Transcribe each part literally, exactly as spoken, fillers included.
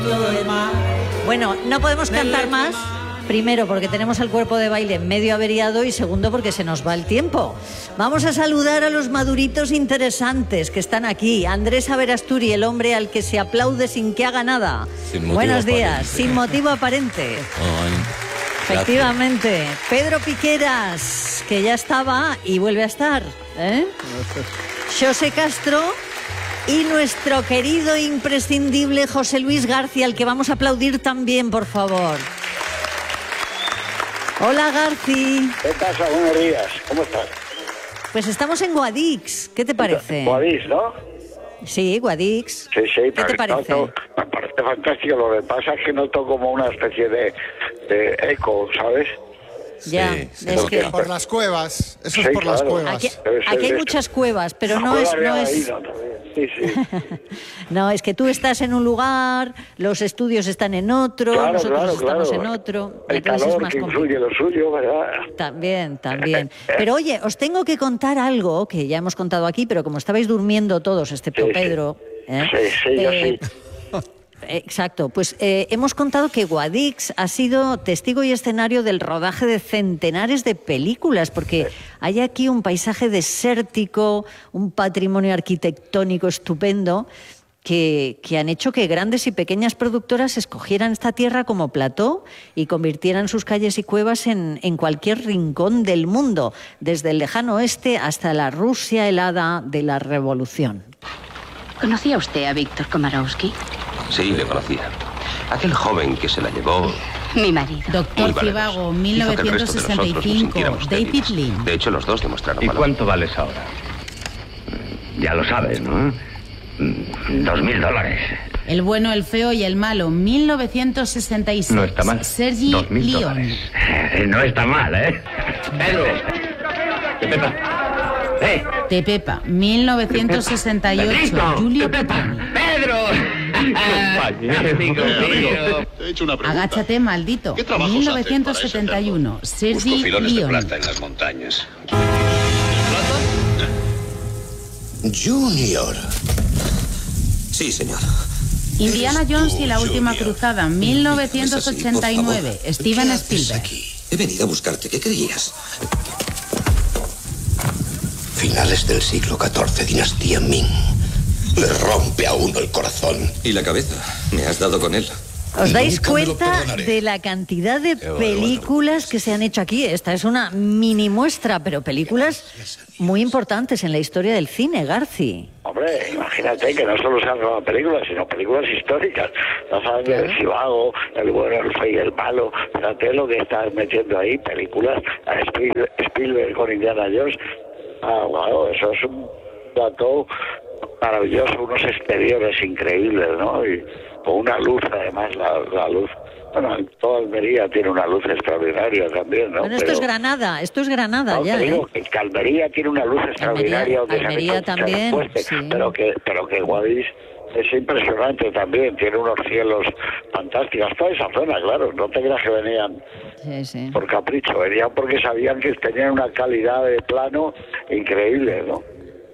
Bueno, no podemos cantar más. Primero, porque tenemos el cuerpo de baile medio averiado y segundo, porque se nos va el tiempo. Vamos a saludar a los maduritos interesantes que están aquí. Andrés Averasturi, el hombre al que se aplaude sin que haga nada. Buenos días, aparente. Sin motivo aparente. Ay, efectivamente. Pedro Piqueras, que ya estaba y vuelve a estar. ¿eh? José Castro y nuestro querido imprescindible José Luis García, al que vamos a aplaudir también, por favor. Hola, Garci. ¿Qué pasa? Buenos días. ¿Cómo estás? Pues estamos en Guadix. ¿Qué te parece? Guadix, ¿no? Sí, Guadix. Sí, sí. ¿Qué te parece? No, no, me parece fantástico. Lo que pasa es que noto como una especie de, de eco, ¿sabes? Ya, sí, es que... Por las cuevas. Eso sí, es por claro. las cuevas. Aquí, aquí hay muchas cuevas, pero no es... No es... Sí, sí. No, es que tú estás en un lugar, los estudios están en otro, claro, nosotros claro, estamos claro. en otro. El entonces calor es más que influye lo suyo, ¿verdad? También, también. Pero oye, os tengo que contar algo que ya hemos contado aquí, pero como estabais durmiendo todos, excepto sí, Pedro... Sí, ¿eh? sí, sí, yo eh, sí. Exacto, pues eh, hemos contado que Guadix ha sido testigo y escenario del rodaje de centenares de películas, porque hay aquí un paisaje desértico, un patrimonio arquitectónico estupendo, que, que han hecho que grandes y pequeñas productoras escogieran esta tierra como plató y convirtieran sus calles y cuevas en, en cualquier rincón del mundo, desde el lejano oeste hasta la Rusia helada de la Revolución. ¿Conocía usted a Víctor Komarowski? Sí, le conocía. Aquel joven que se la llevó... Mi marido. Doctor Zivago, mil novecientos sesenta y cinco, David Lean. De hecho, los dos demostraron ¿Y valor. cuánto vales ahora? Ya lo sabes, ¿no? Dos mil dólares. El bueno, el feo y el malo, mil novecientos sesenta y seis. No está mal. Sergi Dos mil Leon. dólares. No está mal, ¿eh? Pedro. Pepa. ¡Eh! Tepepa, mil novecientos sesenta y ocho, Julio Petani. ¡Pedro! Amigo mío. Te he hecho una pregunta. Agáchate, maldito. ¿Qué trabajos mil novecientos setenta y uno, Sergi Busco filones de Leon. plata en las montañas. Junior. Sí, señor. Indiana Eres Jones tú, y la última Junior. cruzada, mil novecientos ochenta y nueve, Steven ¿Qué haces Spielberg. aquí? He venido a buscarte. ¿Qué creías? Finales del siglo catorce, dinastía Ming. Le rompe a uno el corazón. ¿Y la cabeza? ¿Me has dado con él? ¿Os dais Nunca me lo cuenta perdonaré. de la cantidad de Qué películas que se han hecho aquí? Esta es una mini muestra, pero películas muy importantes en la historia del cine, Garci. Hombre, imagínate que no solo se han grabado películas, sino películas históricas. La sangre del Zivago, el bueno, el feo y el malo. Fíjate lo que estás metiendo ahí, películas. A Spiel- Spielberg con Indiana Jones. Ah, wow, eso es un dato maravilloso, unos exteriores increíbles, ¿no? Y con una luz, además, la, la luz. Bueno, toda Almería tiene una luz extraordinaria también, ¿no? Bueno, esto Pero, es Granada, esto es Granada no, ya, te digo ¿eh? que Almería tiene una luz extraordinaria. donde se han Almería hecho muchas también, puestas, sí. pero que pero que Guadix es impresionante también, tiene unos cielos fantásticos. Toda esa zona, claro, no te creas que venían Sí, sí. por capricho, venían porque sabían que tenían una calidad de plano increíble, ¿no?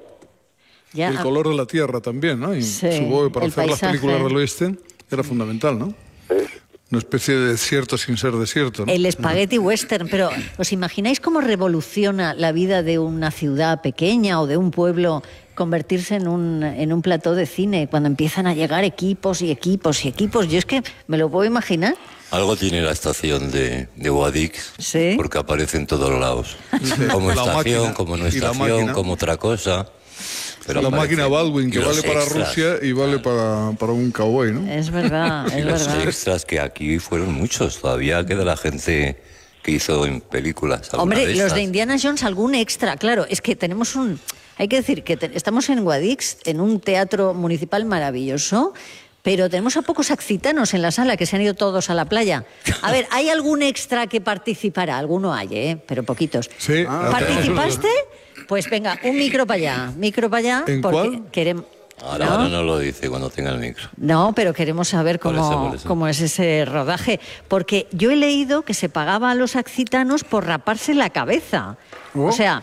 Ya, El color de la tierra también, ¿no? Y Sí, supongo que para el hacer las paisaje. películas del oeste era fundamental, ¿no? Una especie de desierto sin ser desierto, ¿no? el espagueti western, pero ¿os imagináis cómo revoluciona la vida de una ciudad pequeña o de un pueblo convertirse en un, en un plató de cine cuando empiezan a llegar equipos y equipos y equipos? Yo es que me lo puedo imaginar. Algo tiene la estación de, de Guadix, Sí. porque aparece en todos lados. Como La estación, máquina. como no Y la estación, máquina. como otra cosa. Pero la aparece. máquina Baldwin, que Y los vale para extras. Rusia y vale para, para un cowboy, ¿no? Es verdad, Y es los verdad. extras, que aquí fueron muchos. Todavía queda la gente que hizo en películas. alguna Hombre, de los esas. de Indiana Jones, algún extra. Claro, es que tenemos un... Hay que decir que te- estamos en Guadix, en un teatro municipal maravilloso, pero tenemos a pocos accitanos en la sala, que se han ido todos a la playa. A ver, ¿hay algún extra que participará? Alguno hay, ¿eh? Pero poquitos. Sí. ¿Participaste? Pues venga, un micro para allá, micro para allá, ¿En porque cuál? queremos... Ahora, ¿no? ahora no lo dice cuando tenga el micro. No, pero queremos saber Por cómo, eso, por eso. cómo es ese rodaje. Porque yo he leído que se pagaba a los accitanos por raparse la cabeza. Oh. O sea,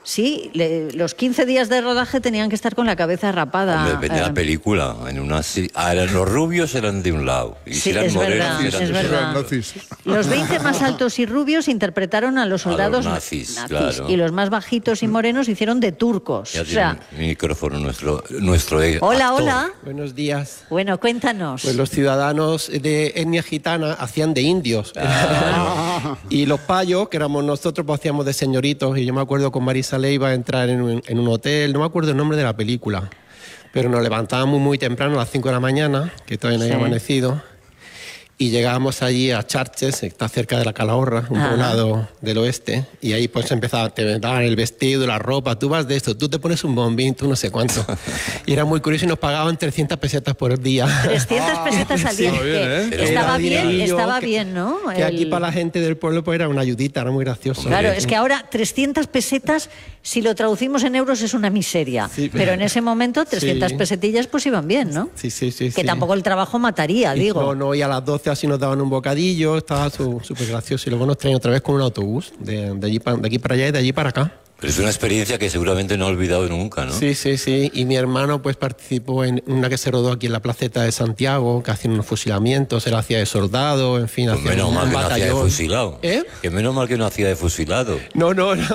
Sí, le, los quince días de rodaje tenían que estar con la cabeza rapada. Hombre, venía eh, la película. En una, ah, eran los rubios eran de un lado. Y Sí, si eran es morenos, verdad, eran es de verdad. otro. Los veinte más altos y rubios interpretaron a los A los soldados nazis, claro. y los más bajitos y morenos hicieron de turcos. Ya O tiene sea, mi micrófono nuestro, nuestro eh, hola, actor. hola. Buenos días. Bueno, cuéntanos. Pues los ciudadanos de etnia gitana hacían de indios. Ah. Y los payos, que éramos nosotros, pues hacíamos de señoritos. Y yo me acuerdo con Marisa Leiva entrar en un, en un hotel, no me acuerdo el nombre de la película, pero nos levantábamos muy temprano, a las cinco de la mañana, que todavía no había Sí. amanecido, y llegábamos allí a Charches, que está cerca de la Calahorra, un Ajá. poblado del oeste, y ahí pues empezaba, te daban el vestido, la ropa, tú vas de esto, tú te pones un bombín, tú no sé cuánto. Y era muy curioso y nos pagaban trescientas pesetas por día. trescientas pesetas al día. Estaba bien, ¿eh? que Estaba bien, dinerillo, estaba que- bien, ¿no? Que aquí El- para la gente del pueblo pues era una ayudita, era muy gracioso. Claro, es que ahora trescientas pesetas, si lo traducimos en euros, es una miseria. Sí. Pero en ese momento, trescientas Sí. pesetillas, pues iban bien, ¿no? Sí, sí, sí. Que sí. tampoco el trabajo mataría, Y digo. No, no, y a las doce así nos daban un bocadillo, estaba su- súper gracioso. Y luego nos traían otra vez con un autobús, de, de, allí pa- de aquí para allá y de allí para acá. Pero es una experiencia que seguramente no he olvidado nunca, ¿no? Sí, sí, sí. Y mi hermano pues participó en una que se rodó aquí en la placeta de Santiago, que hacían unos fusilamientos, él hacía de soldado, en fin, Pues hacía menos un mal que no hacía de batallón. fusilado. ¿Eh? Que menos mal que no hacía de fusilado. No, no, no.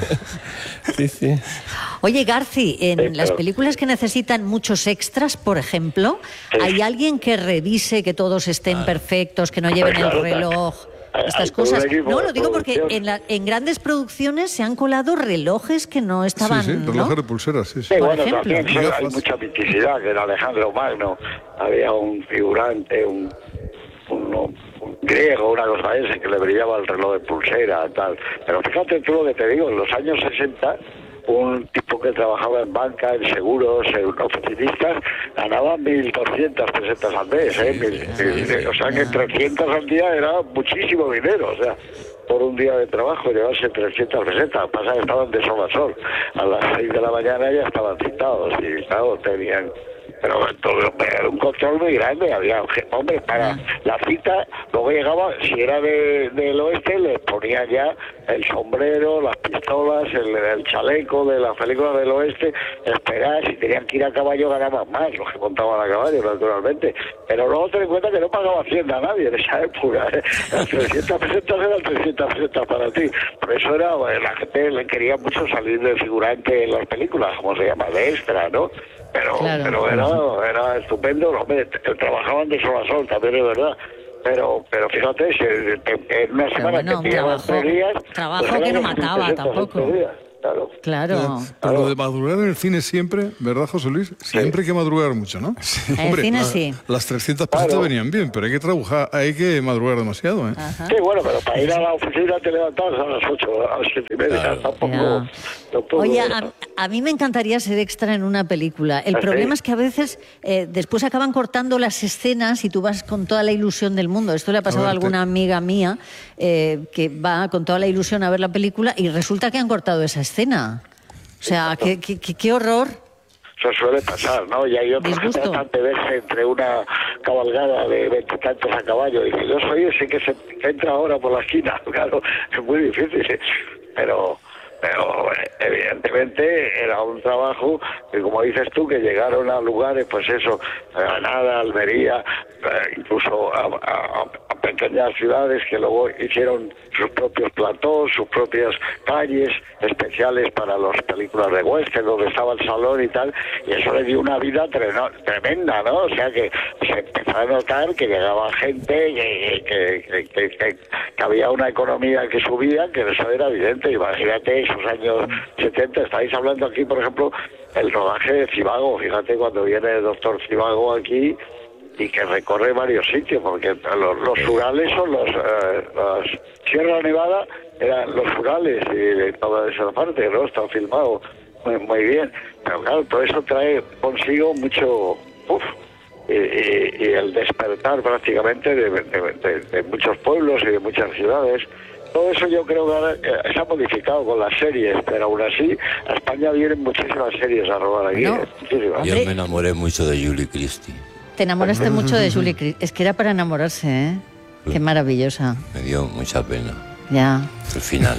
Sí, sí. Oye, Garci, en Sí, las pero- películas que necesitan muchos extras, por ejemplo, Sí. ¿hay alguien que revise que todos estén perfectos, que no lleven el claro, reloj? hay- Estas hay todo un cosas. equipo No, de lo digo porque producción. en, la- en grandes producciones se han colado relojes que no estaban, Sí, sí, ¿no? relojes de pulsera, sí, sí. Sí, Por bueno, ejemplo. también sí, hay mucha miticidad, que en Alejandro Magno había un figurante, un, un, un griego, una cosa de ese, que le brillaba el reloj de pulsera, tal. Pero fíjate tú lo que te digo, en los años sesenta, un tipo que trabajaba en banca, en seguros, en oficinistas, ganaba mil doscientas pesetas al mes, ¿eh? Mil- mil- o sea que trescientas al día era muchísimo dinero, o sea, por un día de trabajo llevarse trescientas pesetas, pasa que estaban de sol a sol, a las seis de la mañana ya estaban citados y claro, tenían... Pero todo, era un control muy grande, había, hombre, para la cita, luego llegaba, si era de, del oeste, les ponían ya el sombrero, las pistolas, el, el chaleco de las películas del oeste, esperar, si tenían que ir a caballo ganaban más, los que montaban a caballo, naturalmente. Pero luego ten en cuenta que no pagaba hacienda a nadie en esa época, ¿eh? Las trescientas pesetas eran trescientas pesetas para ti. Por eso era, bueno, la gente le quería mucho salir de figurante en las películas, como se llama, de extra, ¿no? Pero, Claro. pero era, era estupendo, hombre, t- trabajaban de sol a sol, también es verdad. Pero, pero fíjate, si te- en una Pero semana bueno, un que te llevas trabajo- tres días... trabajo pues que no eran mataba seiscientas tampoco. en tres días, claro. Claro. Pero lo de madrugar en el cine siempre, ¿verdad, José Luis? Siempre hay que madrugar mucho, ¿no? En el cine sí. Las trescientas pesetas Claro. venían bien, pero hay que trabajar, hay que madrugar demasiado, ¿eh? Sí, bueno, pero para ir a la oficina te levantabas a las ocho, a las siete y media, Claro. tampoco... Ya. tampoco- Oye, a, a mí me encantaría ser extra en una película. El ¿Ah, problema sí? es que a veces eh, después acaban cortando las escenas y tú vas con toda la ilusión del mundo. Esto le ha pasado a, A ver, te- alguna amiga mía eh, que va con toda la ilusión a ver la película y resulta que han cortado esa escena. O sea, qué, qué, qué- qué horror. Eso suele pasar, ¿no? Y hay otros que Disgusto. tratan de verse entre una cabalgada de veintitantos a caballo. Y dicen, yo soy ese que se que entra ahora por la esquina. Claro, es muy difícil. Pero, pero eh, evidentemente era un trabajo que, como dices tú, que llegaron a lugares, pues eso, Granada, Almería, eh, incluso a, a- a pequeñas ciudades que luego hicieron sus propios platós, sus propias calles especiales para las películas de western, donde estaba el salón y tal, y eso le dio una vida treno- tremenda, ¿no? O sea que se empezó a notar que llegaba gente, que, que, que, que- que- que había una economía que subía, que eso era evidente. Imagínate esos años setenta, estáis hablando aquí, por ejemplo, el rodaje de Cibago, fíjate cuando viene el doctor Cibago aquí, y que recorre varios sitios, porque los, los Urales son los, eh, las Sierra Nevada, eran los Urales y de toda esa parte, ¿no? Está filmado muy, muy bien. Pero claro, todo eso trae consigo mucho, uf, y, y- y el despertar prácticamente de, de- de- de muchos pueblos y de muchas ciudades. Todo eso yo creo que ahora, eh, se ha modificado con las series, pero aún así a España vienen muchísimas series a robar aquí, Bueno, eh, muchísimas. Yo Hombre. me enamoré mucho de Julie Christie. Te enamoraste mucho de Julie Christie. Es que era para enamorarse, ¿eh? Qué maravillosa. Me dio mucha pena. Ya. El final.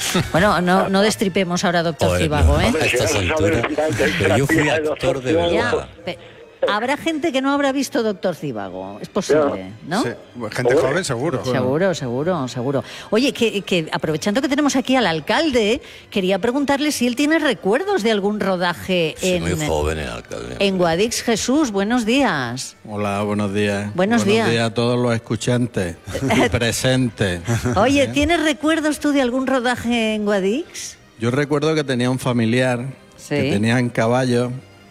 Bueno, no, no destripemos ahora, doctor Zivago, ¿eh? A estas alturas. Pero yo fui actor de verdad. Habrá gente que no habrá visto Doctor Zivago, es posible, ¿no? Sí, gente joven seguro. Seguro, seguro, seguro. Oye, que, que aprovechando que tenemos aquí al alcalde, quería preguntarle si él tiene recuerdos de algún rodaje sí, en... muy joven el alcalde. En Guadix. Jesús, buenos días. Hola, buenos días. Buenos días. Buenos días a todos los escuchantes y presentes. Oye, ¿tienes recuerdos tú de algún rodaje en Guadix? Yo recuerdo que tenía un familiar sí. que tenían caballos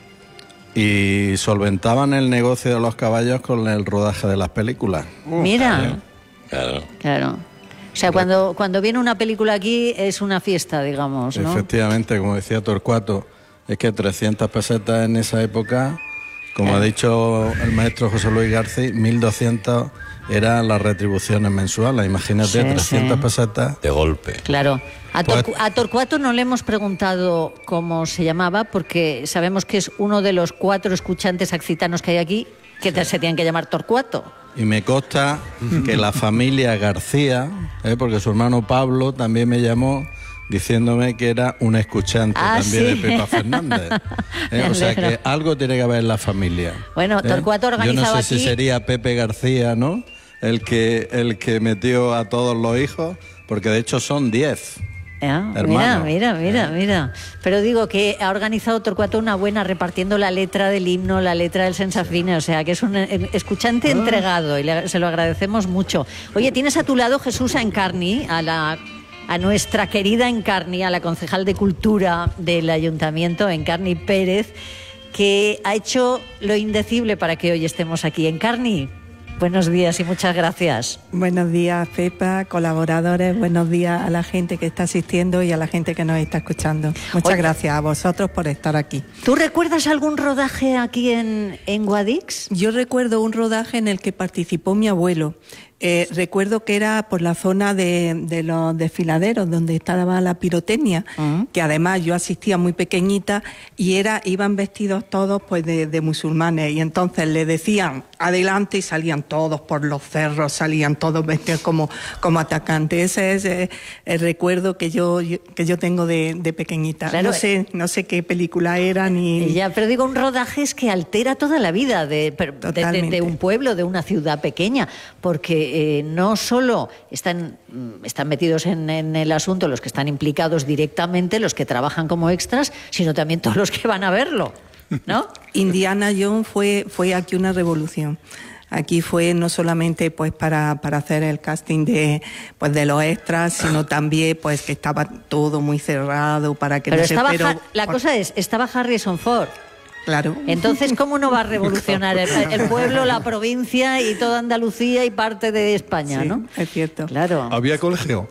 y solventaban el negocio de los caballos con el rodaje de las películas. Mira. Claro. Claro. O sea, cuando, cuando viene una película aquí es una fiesta, digamos, ¿no? Efectivamente, como decía Torcuato, es que trescientas pesetas en esa época, como eh. ha dicho el maestro José Luis García, mil doscientas eran las retribuciones mensuales. Imagínate, sí, trescientas sí. pesetas. De golpe. Claro. A, Tor Pues, a Torcuato no le hemos preguntado cómo se llamaba, porque sabemos que es uno de los cuatro escuchantes accitanos que hay aquí, que se tienen que llamar Torcuato. Y me consta que la familia García, ¿eh? porque su hermano Pablo también me llamó diciéndome que era un escuchante ah, también ¿sí? de Pepa Fernández. ¿eh? O sea que algo tiene que haber en la familia. Bueno, ¿eh? Torcuato organizaba Yo no sé aquí... si sería Pepe García, ¿no? El que, el que metió a todos los hijos, porque de hecho son diez. Ah, mira, mira, mira, mira. Pero digo que ha organizado Torcuato una buena repartiendo la letra del himno, la letra del Sensafine, o sea que es un escuchante ah. entregado y le, se lo agradecemos mucho. Oye, tienes a tu lado Jesús a Encarni, a la a nuestra querida Encarni, a la concejal de Cultura del Ayuntamiento, Encarni Pérez, que ha hecho lo indecible para que hoy estemos aquí. Encarni, buenos días y muchas gracias. Buenos días, Pepa, colaboradores, buenos días a la gente que está asistiendo y a la gente que nos está escuchando. Muchas Oye, gracias a vosotros por estar aquí. ¿Tú recuerdas algún rodaje aquí en, en Guadix? Yo recuerdo un rodaje en el que participó mi abuelo. Eh, recuerdo que era por la zona de, de los desfiladeros donde estaba la pirotecnia, uh-huh. que además yo asistía muy pequeñita y era iban vestidos todos pues de, de musulmanes y entonces le decían adelante y salían todos por los cerros, salían todos vestidos como, como atacantes. Ese es eh, el recuerdo que yo, yo que yo tengo de, de pequeñita. Claro, no sé no sé qué película era ni... Ya, pero digo, un rodaje es que altera toda la vida de, de, de, de un pueblo, de una ciudad pequeña, porque Eh, no solo están, están metidos en, en el asunto los que están implicados directamente, los que trabajan como extras, sino también todos los que van a verlo, ¿no? Indiana Jones fue, fue aquí una revolución. Aquí fue no solamente pues para, para hacer el casting de pues de los extras, sino también pues que estaba todo muy cerrado para que pero no estaba se... Pero la por... cosa es, estaba Harrison Ford. Claro. Entonces, ¿cómo no va a revolucionar el, el pueblo, la provincia y toda Andalucía y parte de España, sí, ¿no? Es cierto. Claro. ¿Había colegio?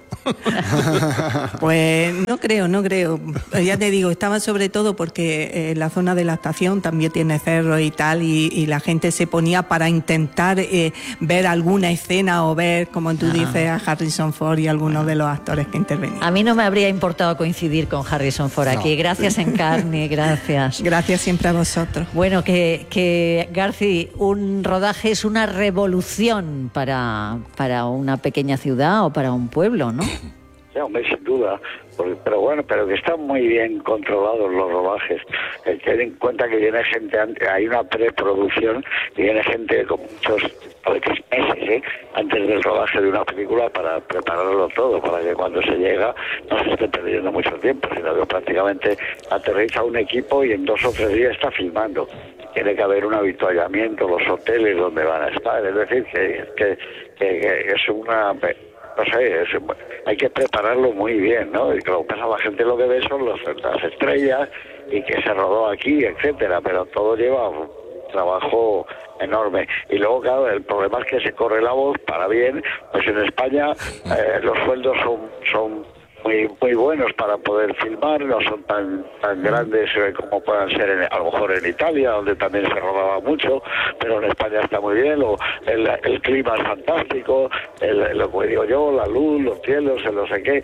Pues no creo, no creo. Ya te digo, estaba sobre todo porque eh, la zona de la estación también tiene cerros y tal, y, y la gente se ponía para intentar eh, ver alguna escena o ver, como tú ah. dices, a Harrison Ford y algunos de los actores que intervenían. A mí no me habría importado coincidir con Harrison Ford no. aquí. Gracias, Encarni, gracias. Gracias siempre a vosotros. Bueno, que, que Garci, un rodaje es una revolución para, para una pequeña ciudad o para un pueblo, ¿no? Sí, hombre, sin duda, porque, pero bueno, pero que están muy bien controlados los rodajes. Eh, ten en cuenta que viene gente, hay una preproducción y viene gente con muchos, a veces meses, ¿eh? antes del rodaje de una película para prepararlo todo, para que cuando se llega no se esté perdiendo mucho tiempo, sino que prácticamente aterriza un equipo y en dos o tres días está filmando. Tiene que haber un avituallamiento, los hoteles donde van a estar, es decir, que, que, que, que es una... No sé, es, hay que prepararlo muy bien, ¿no? Y lo que pasa, la gente lo que ve son los, las estrellas y que se rodó aquí, etcétera, pero todo lleva un trabajo enorme. Y luego, claro, el problema es que se corre la voz para bien, pues en España eh, los sueldos son, son muy muy buenos para poder filmar, no son tan tan grandes eh, como puedan ser en, a lo mejor en Italia, donde también se rodaba mucho, pero en España está muy bien, lo, el, el clima es fantástico, el, lo que digo yo, la luz, los cielos, el no sé qué,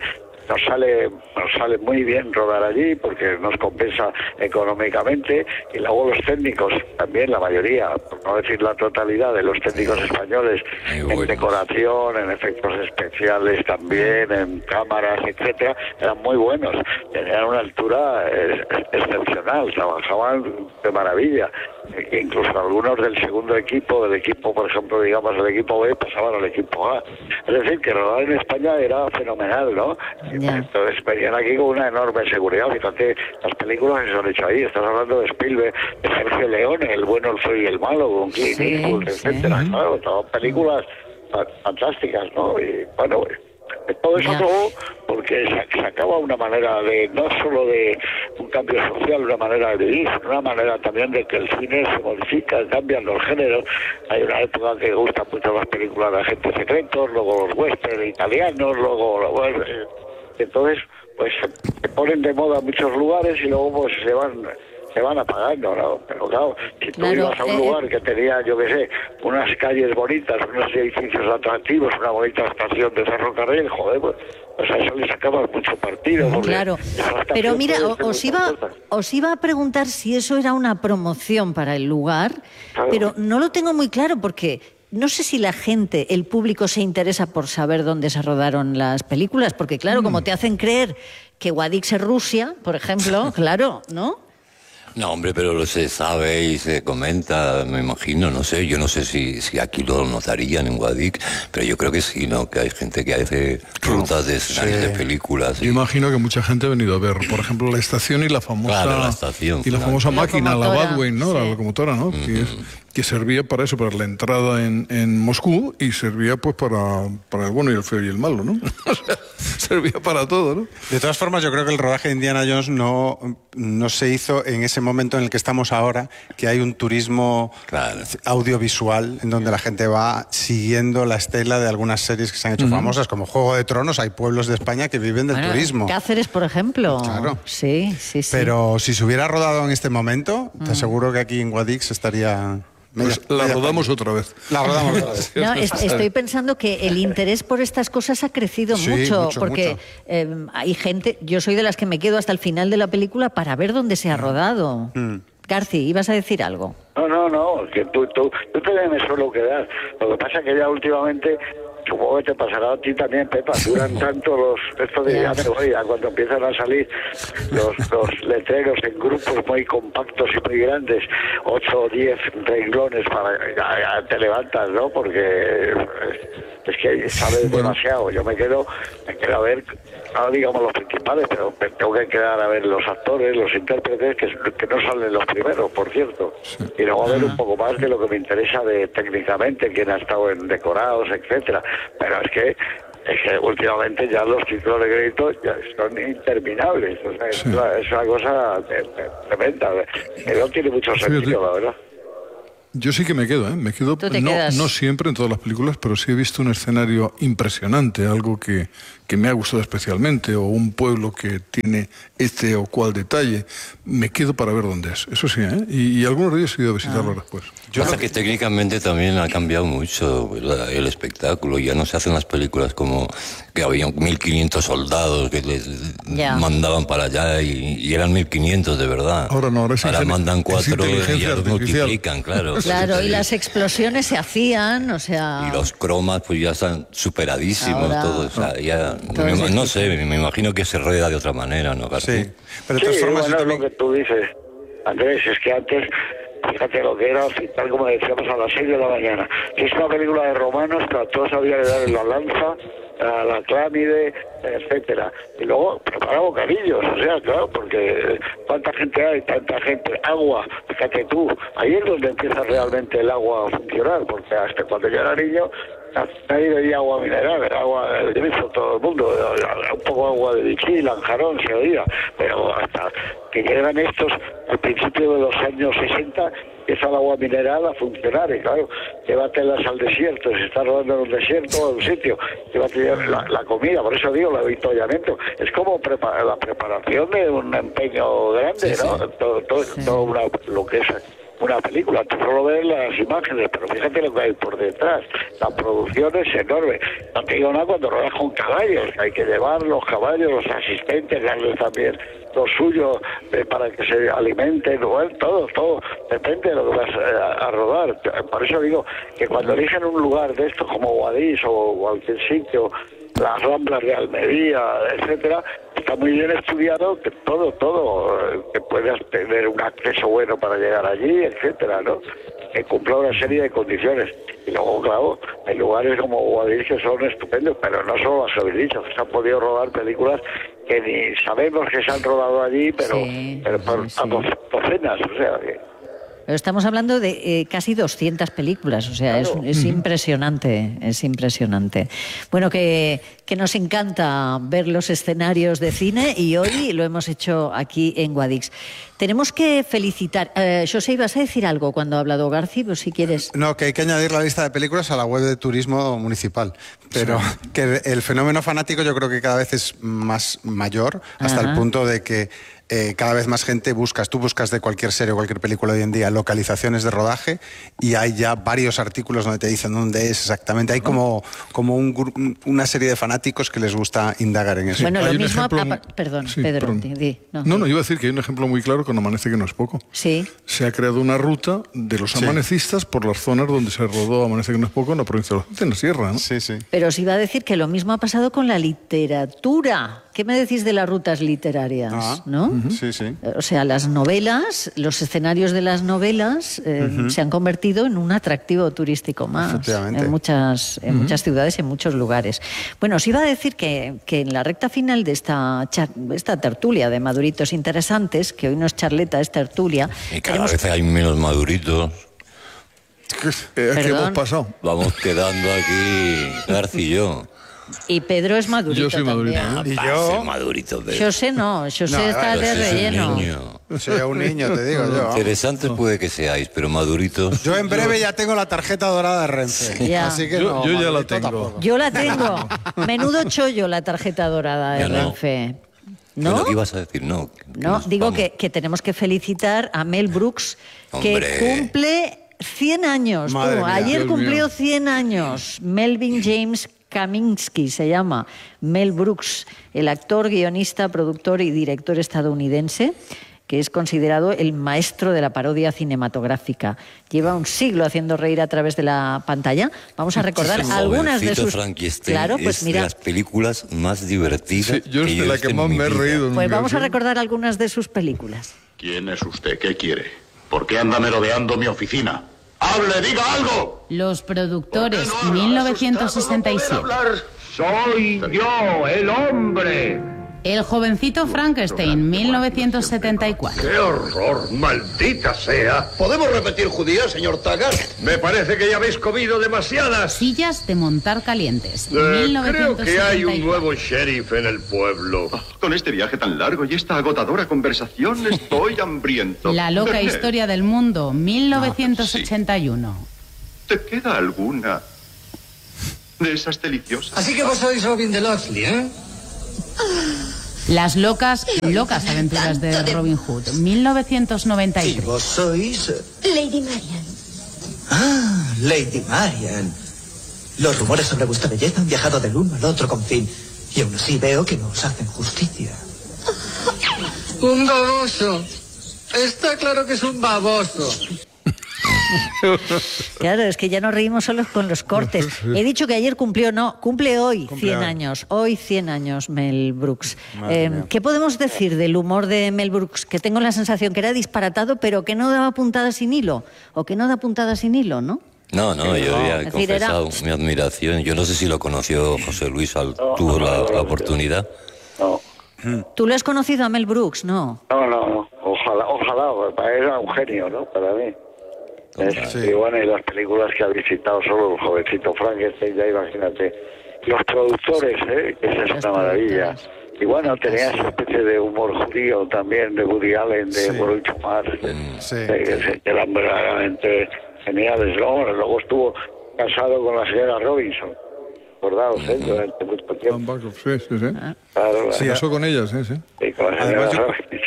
nos sale nos sale muy bien rodar allí porque nos compensa económicamente, y luego los técnicos también, la mayoría, por no decir la totalidad de los técnicos españoles, en decoración, en efectos especiales también, en cámaras, etcétera, eran muy buenos, tenían una altura eh, excepcional, trabajaban de maravilla. Incluso algunos del segundo equipo, del equipo, por ejemplo, digamos, del equipo B, pasaban al equipo A. Es decir, que rodar en España era fenomenal, ¿no? Yeah. Entonces venían aquí con una enorme seguridad. Fíjate, las películas que se han hecho ahí. Estás hablando de Spielberg, de Sergio Leone, El bueno, el feo y el malo, con Clint Eastwood, sí, etcétera. Sí. Claro, todas películas fantásticas, ¿no? Y bueno, todo eso todo porque se, se acaba una manera de, no solo de un cambio social, una manera de vivir, una manera también de que el cine se modifica, cambian los géneros. Hay una época que gustan mucho las películas de agentes secretos, luego los western italianos, luego, bueno, entonces pues se ponen de moda en muchos lugares y luego pues se van se van apagando, ¿no? Pero claro, si tú claro, ibas a un eh, lugar que tenía, yo qué sé, unas calles bonitas, unos edificios atractivos, una bonita estación de ferrocarril, joder, pues, pues a eso le sacabas mucho partido. Claro, pero mira, os iba, os iba a preguntar si eso era una promoción para el lugar, claro. Pero no lo tengo muy claro porque no sé si la gente, el público se interesa por saber dónde se rodaron las películas, porque claro, mm. como te hacen creer que Guadix es Rusia, por ejemplo, claro, ¿no? No, hombre, pero se sabe y se comenta, me imagino, no sé, yo no sé si, si aquí lo notarían en Guadix, pero yo creo que sí, ¿no? Que hay gente que hace rutas de escenarios sí. de películas. Yo y... imagino que mucha gente ha venido a ver, por ejemplo, la estación y la famosa claro, la estación, y la claro. famosa máquina, la Badwain, ¿no? Sí. La locomotora, ¿no? Mm-hmm. Que, es, que servía para eso, para la entrada en, en Moscú, y servía pues para, para el bueno y el feo y el malo, ¿no? O sea, servía para todo, ¿no? De todas formas, yo creo que el rodaje de Indiana Jones no, no se hizo en ese momento en el que estamos ahora, que hay un turismo claro. audiovisual en donde la gente va siguiendo la estela de algunas series que se han hecho uh-huh. famosas, como Juego de Tronos. Hay pueblos de España que viven del bueno, turismo. Cáceres, por ejemplo. Claro. Sí, sí, sí. Pero si se hubiera rodado en este momento, uh-huh. te aseguro que aquí en Guadix estaría... Pues la rodamos otra vez. La rodamos otra vez. No, es, estoy pensando que el interés por estas cosas ha crecido sí, mucho, mucho, porque mucho. Eh, hay gente, yo soy de las que me quedo hasta el final de la película para ver dónde se ha rodado. Mm. Garci, ¿ibas a decir algo? No, no, no, que tú, tú, tú también me suelo quedar. Lo que pasa es que ya últimamente... Supongo que te pasará a ti también, Pepa. Duran tanto los... Esto de ya me voy, ya cuando empiezan a salir los, los letreros en grupos muy compactos y muy grandes, ocho o diez renglones para... Ya, ya te levantas, ¿no? Porque es que sabes demasiado. Yo me quedo, me quedo a ver, no digamos los principales, pero me tengo que quedar a ver los actores, los intérpretes, que, que no salen los primeros, por cierto. Y luego a ver un poco más de lo que me interesa de técnicamente, quién ha estado en decorados, etcétera. Pero es que es que últimamente ya los títulos de crédito ya son interminables. O sea, sí. es, una, es una cosa tremenda. Que no tiene mucho sentido, la verdad. Yo sí que me quedo, ¿eh? Me quedo, no, no siempre en todas las películas, pero sí he visto un escenario impresionante, algo que, que me ha gustado especialmente, o un pueblo que tiene este o cual detalle. Me quedo para ver dónde es, eso sí, ¿eh? Y, y algunos de ellos he ido a visitarlo ah. después. Yo Pasa que técnicamente también ha cambiado mucho el, el espectáculo. Ya no se hacen las películas como que había mil quinientos soldados que les yeah. mandaban para allá y, y eran mil quinientos de verdad. Ahora no, ahora, es ahora mandan cuatro y ya los multiplican, claro. Claro, y las explosiones se hacían, o sea... Y los cromas pues ya están superadísimos, ahora... todo, o sea, ya... Todo me, es no sé, me imagino que se rueda de otra manera, ¿no, García? Sí, pero de todas sí, formas... Bueno, es lo que tú dices, Andrés, es que antes... Fíjate lo que era, tal como decíamos, a las seis de la mañana. Si es una película de romanos, claro, todos había que darle la lanza, a la clámide, etcétera. Y luego preparar bocadillos, o sea, claro, porque cuánta gente hay, tanta gente, agua, fíjate tú, ahí es donde empieza realmente el agua a funcionar, porque hasta cuando yo era niño, nadie bebía agua mineral, era agua de grifo, todo el mundo, un poco agua de bichí, lanjarón, se oía, pero hasta que llegan estos al principio de los años sesenta, empieza el agua mineral a funcionar, y claro, llévatelas al desierto, se está rodando en un desierto o en un sitio, llévate la, la comida, por eso digo, el avituallamiento, es como prepara, la preparación de un empeño grande, sí, ¿no? Sí. Todo, todo, sí. todo una, lo que es una película, tú solo ves las imágenes, pero fíjate lo que hay por detrás. La producción es enorme. No te digo nada cuando rodas con caballos, que hay que llevar los caballos, los asistentes, darles también lo suyo eh, para que se alimenten, bueno, todo, todo, depende de lo que vas a, a rodar. Por eso digo que cuando eligen un lugar de estos como Guadix o cualquier sitio, las Ramblas de Almería, etcétera, está muy bien estudiado que todo, todo, que puedas tener un acceso bueno para llegar allí, etcétera, ¿no? Que cumpla una serie de condiciones. Y luego, claro, hay lugares como Guadix que son estupendos, pero no solo las que habéis dicho, que se han podido rodar películas que ni sabemos que se han rodado allí, pero, sí, pero por sí, sí. docenas, o sea que... Estamos hablando de eh, casi doscientas películas, o sea, claro. es, es impresionante, es impresionante. Bueno, que, que nos encanta ver los escenarios de cine y hoy lo hemos hecho aquí en Guadix. Tenemos que felicitar... Eh, José, ¿ibas a decir algo cuando ha hablado Garci? Pues si quieres... No, que hay que añadir la lista de películas a la web de turismo municipal, pero sí. que el fenómeno fanático yo creo que cada vez es más mayor, hasta Ajá. el punto de que Eh, cada vez más gente buscas, tú buscas de cualquier serie o cualquier película hoy en día localizaciones de rodaje y hay ya varios artículos donde te dicen dónde es exactamente. Hay como, como un, una serie de fanáticos que les gusta indagar en eso. Bueno, hay lo mismo... Ejemplo, a, perdón, sí, Pedro. Perdón. Di, di, no, no, no, iba a decir que hay un ejemplo muy claro con Amanece que no es poco. Sí. Se ha creado una ruta de los amanecistas sí. por las zonas donde se rodó Amanece que no es poco en la provincia de Albacete, en la sierra, ¿no? Sí, sí. Pero os iba a decir que lo mismo ha pasado con la literatura. ¿Qué me decís de las rutas literarias? Ah, ¿no? Uh-huh. Sí, sí. O sea, las novelas, los escenarios de las novelas eh, uh-huh. se han convertido en un atractivo turístico más en muchas, en uh-huh. muchas ciudades, en muchos lugares. Bueno, os iba a decir que, que en la recta final de esta, char, esta tertulia de maduritos interesantes, que hoy no es charleta, es tertulia... Y cada vez hay menos maduritos. ¿Qué hemos pasado? Vamos quedando aquí, Garci y yo. Y Pedro es madurito. Yo soy madurito. También. ¿Y yo? Madurito, Pedro. José no, José no, está de relleno. Un niño. Soy un niño, te digo yo. Interesantes puede que seáis, pero maduritos... Yo en breve ya tengo la tarjeta dorada de Renfe. Ya. Así que yo, no, yo ya la tengo. Tampoco. Yo la tengo. Menudo chollo la tarjeta dorada de no. Renfe. ¿No? Bueno, ¿qué ibas a decir? No, no digo que, que tenemos que felicitar a Mel Brooks, que Hombre. cumple cien años. Tú. Ayer Dios cumplió mío. cien años. Melvin James Kaminsky se llama. Mel Brooks, el actor, guionista, productor y director estadounidense, que es considerado el maestro de la parodia cinematográfica. Lleva un siglo haciendo reír a través de la pantalla. Vamos a recordar sí, algunas de sus... Claro, pues mira, de las películas más divertidas. Sí, yo es de la que más me he reído. Pues vamos a recordar algunas de sus películas. ¿Quién es usted? ¿Qué quiere? ¿Por qué anda merodeando mi oficina? ¡Hable, diga algo! Los productores, no mil novecientos sesenta y siete. Soy yo, el hombre. El jovencito Frankenstein, mil novecientos setenta y cuatro. ¡Qué horror! ¡Maldita sea! ¿Podemos repetir judía, señor Taggart? Me parece que ya habéis comido demasiadas. Sillas de montar calientes, Eh, mil novecientos setenta y cuatro. creo que hay un nuevo sheriff en el pueblo. Con este viaje tan largo y esta agotadora conversación estoy hambriento. La loca Verné. historia del mundo, mil novecientos ochenta y uno. ¿Te queda alguna de esas deliciosas? Así que vos sois Robin de Locksley, ¿eh? Las locas, locas aventuras de Robin Hood, mil novecientos noventa y tres. ¿Y vos sois? Lady Marian. Ah, Lady Marian. Los rumores sobre vuestra belleza han viajado del uno al otro confín. Y aún así veo que no os hacen justicia. Un baboso. Está claro que es un baboso. Claro, es que ya nos reímos solos con los cortes. He dicho que ayer cumplió, no, cumple hoy Cumple cien hoy. años. Hoy cien años Mel Brooks. Madre Eh, mía. ¿Qué podemos decir del humor de Mel Brooks? Que tengo la sensación que era disparatado, pero que no daba puntada sin hilo. O que no da puntada sin hilo, ¿no? No, no, yo había Es decir, era- confesado mi admiración. Yo no sé si lo conoció José Luis, al, tuvo la, la oportunidad. No, ¿Tú lo has conocido a Mel Brooks? No. no, no, no. Ojalá, ojalá, pues, para él era un genio, ¿no? Para mí. Es, Sí. Y bueno, y las películas que ha visitado solo el jovencito Frankenstein, ya imagínate. Los productores, ¿eh? Que esa es una maravilla. Y bueno, tenía esa especie de humor judío también, de Woody Allen, de Sí. Groucho Marx, Sí. que que eran verdaderamente geniales. Luego, luego estuvo casado con la señora Robinson, acordaos, ¿eh? Durante mucho tiempo. Sí, sí, sí. Claro, Se Sí, casó con ellas, sí, sí. y con la señora Además, yo, Robinson.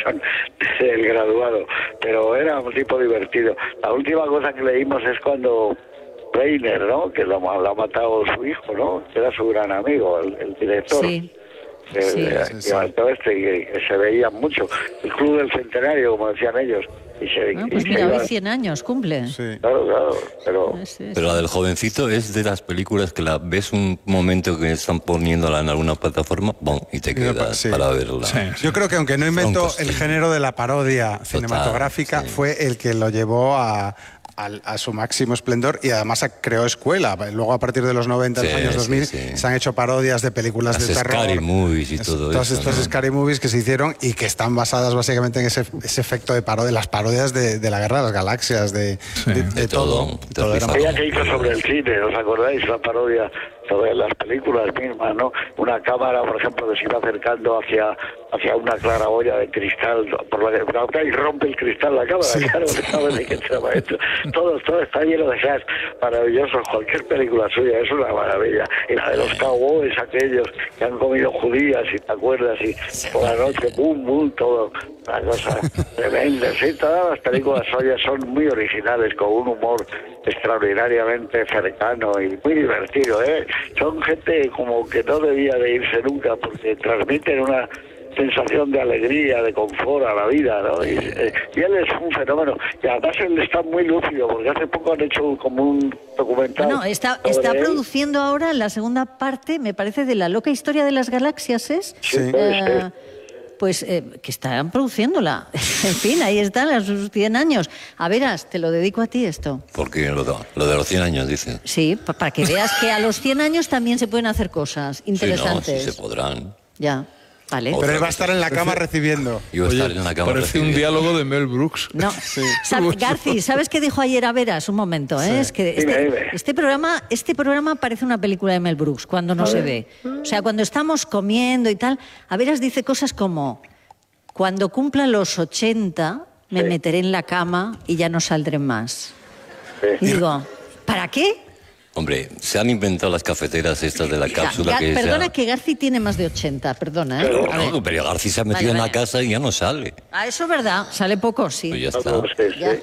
Watson, el graduado, pero era un tipo divertido. La última cosa que leímos es cuando Reiner, ¿no? Que lo, lo ha matado su hijo, ¿no? Que era su gran amigo, el, el director. Sí. Que, Sí, eh, sí, que sí. todo este, que, que se veía mucho. El Club del Centenario, como decían ellos. Y se, Ah, pues y mira, se hoy iban- cien años cumple. Claro, claro, pero... Pero la del jovencito es de las películas que la ves un momento que están poniéndola en alguna plataforma, ¡bum! Y te quedas Sí. para verla. Yo creo que aunque no inventó Troncos, el sí. género de la parodia cinematográfica, fue el que lo llevó a, al- a su máximo esplendor y además a- creó escuela. Luego a partir de los noventa, Sí, los años dos mil, sí, sí. se han hecho parodias de películas Las de terror. Scary Movies y todo Todas eso, estas ¿no? Scary Movies que se hicieron y que están basadas básicamente en ese, ese efecto de parodia, las parodias de, de la Guerra de las Galaxias, de, de- de todo. Todo era Ella que hizo sobre el cine, ¿os acordáis? La parodia sobre las películas mismas, ¿no? Una cámara, por ejemplo, que se iba acercando hacia hacia una claraboya de cristal por la que y rompe el cristal la cámara, Sí. claro, no sabes de qué se llama esto. Todo, todo está lleno de esas maravillosos. Cualquier película suya es una maravilla. Y la de los cowboys, aquellos que han comido judías, si te acuerdas, y por la noche, boom, boom, todo. Una cosa tremenda. Sí, todas las películas suyas son muy originales, con un humor extraordinariamente cercano y muy divertido, ¿eh? Son gente como que no debía de irse nunca porque transmiten una sensación de alegría, de confort a la vida, ¿no? Y, eh, y él es un fenómeno. Y además él está muy lúcido porque hace poco han hecho como un documental. No, está, sobre está él. produciendo ahora la segunda parte, me parece, de La loca historia de las galaxias, ¿es? Sí, puede Eh, ser. pues eh, que están produciéndola. En fin, ahí están a sus cien años. A veras, te lo dedico a ti esto. Porque lo, de- lo de los cien años, dice. Sí, pa- para que veas que a los cien años también se pueden hacer cosas interesantes. Sí, no, sí se podrán. Ya, vale. Pero él va a estar en la cama recibiendo. Yo voy a estar en la cama Parece un recibiendo. diálogo de Mel Brooks. No. Sab- Garci, ¿sabes qué dijo ayer a Veras? Un momento, ¿eh? Sí. Es que Dime, este, dime. este programa, este programa parece una película de Mel Brooks cuando no A se ver. ve. O sea, cuando estamos comiendo y tal, a Veras dice cosas como: cuando cumpla los ochenta, me meteré en la cama y ya no saldré más. Y digo, ¿para qué? Hombre, se han inventado las cafeteras estas de la cápsula Ga- que perdona ya... que Garci tiene más de ochenta, perdona, ¿eh? Pero, A ver. no, pero García se ha metido Vale, en vale. la casa y ya no sale. Ah, eso es verdad, sale poco, sí. Pues ya está. Ya.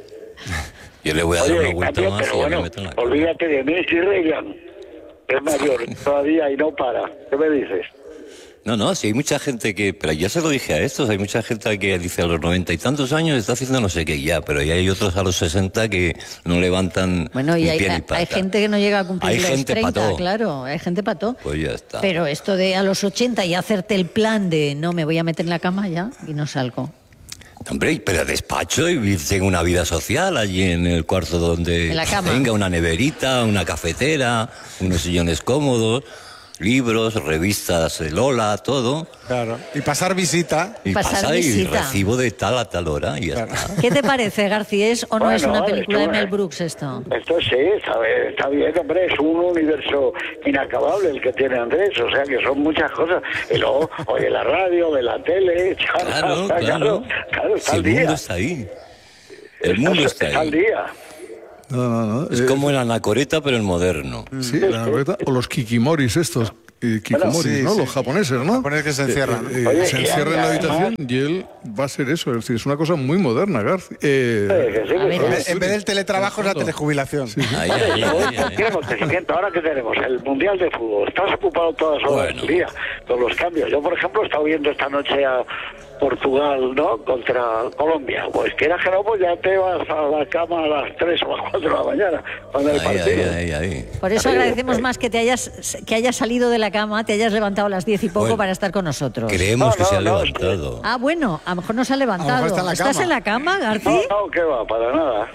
Yo le voy a dar Oye, una vuelta también, más pero y ya bueno, me meto en la cama. olvídate de mí, si Reagan es mayor todavía y no para. ¿Qué me dices? No, no, sí hay mucha gente que... Pero ya se lo dije a estos, hay mucha gente que dice a los noventa y tantos años está haciendo no sé qué ya, pero ya hay otros a los sesenta que no levantan Bueno, y ni hay, pie ni hay pata. gente que no llega a cumplir Hay los gente treinta, pató. claro, hay gente pató. Pues ya está. Pero esto de a los ochenta y hacerte el plan de no, me voy a meter en la cama ya y no salgo. Hombre, pero despacho y tengo una vida social allí en el cuarto donde En la cama. tenga una neverita, una cafetera, unos sillones cómodos, libros, revistas de Lola, todo. Claro. Y pasar visita. Y Pasar pasa y visita. recibo de tal a tal hora y ya está. ¿Qué te parece, García? ¿Es o no es Bueno, una película de esto- Mel Brooks esto? Esto sí, sabe, está bien, hombre, es un universo inacabable el que tiene Andrés, o sea que son muchas cosas. Y luego, oye, la radio, de la tele, claro, Claro, claro, claro. claro, está Si al el mundo día. está ahí. El mundo está Está al ahí. día. No, no, no. Es eh, como el anacoreta, pero el moderno. Sí, la verdad. O los kikimoris estos. eh, kikomoris, sí, ¿no? sí. los japoneses, ¿no? Los japoneses que se encierran. Eh, eh, Oye, se y encierra en la además- habitación y él va a ser eso. Es decir, es una cosa muy moderna, García. Eh, Eh, que sí, A ver, que En sí. en vez del teletrabajo es la telejubilación. Ahí, Vale, ahí, y luego, ahí, ahí. tenemos crecimiento. Ahora que tenemos el Mundial de Fútbol, estás ocupado todas horas Bueno. del día con los cambios. Yo, por ejemplo, he estado viendo esta noche a Portugal, ¿no? Contra Colombia. Pues que era que no, pues ya te vas a la cama a las tres o las cuatro de la mañana cuando el Ahí, partido. ahí, ahí, ahí. Por eso Ahí, agradecemos ahí. más que te hayas que hayas salido de la cama, te hayas levantado a las diez y poco Bueno. para estar con nosotros. Creemos No, que se ha no, no, levantado. Ah, bueno, a lo mejor no se ha A levantado. lo mejor está en la ¿Estás cama. en la cama, Garci? No, no, que va, para nada.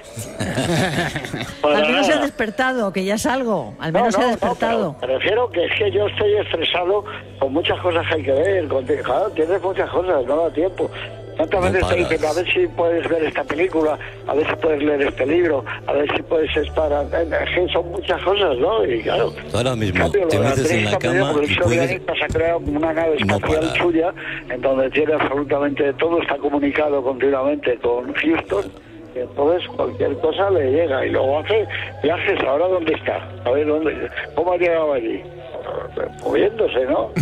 Para Al menos se ha nada. despertado, que ya es algo. Al No, menos se ha no, no, despertado. pero prefiero que es que yo estoy estresado con muchas cosas que hay que ver. Con, claro, tienes muchas cosas, no da tiempo. Tantas No veces te paras. dicen, a ver si puedes ver esta película, a ver si puedes leer este libro, a ver si puedes estar... Es que son muchas cosas, ¿no? Y claro... Tú ahora mismo cambio, te lo de metes Andrés en la está perdido cama porque y el puedes... soviético se ha creado una nave no espacial parar. suya en donde tiene absolutamente todo, está comunicado continuamente con Houston. Y entonces cualquier cosa le llega y luego hace viajes. ¿Ahora dónde está? A ver, ¿dónde? ¿Cómo ha llegado allí? Moviéndose, ¿no?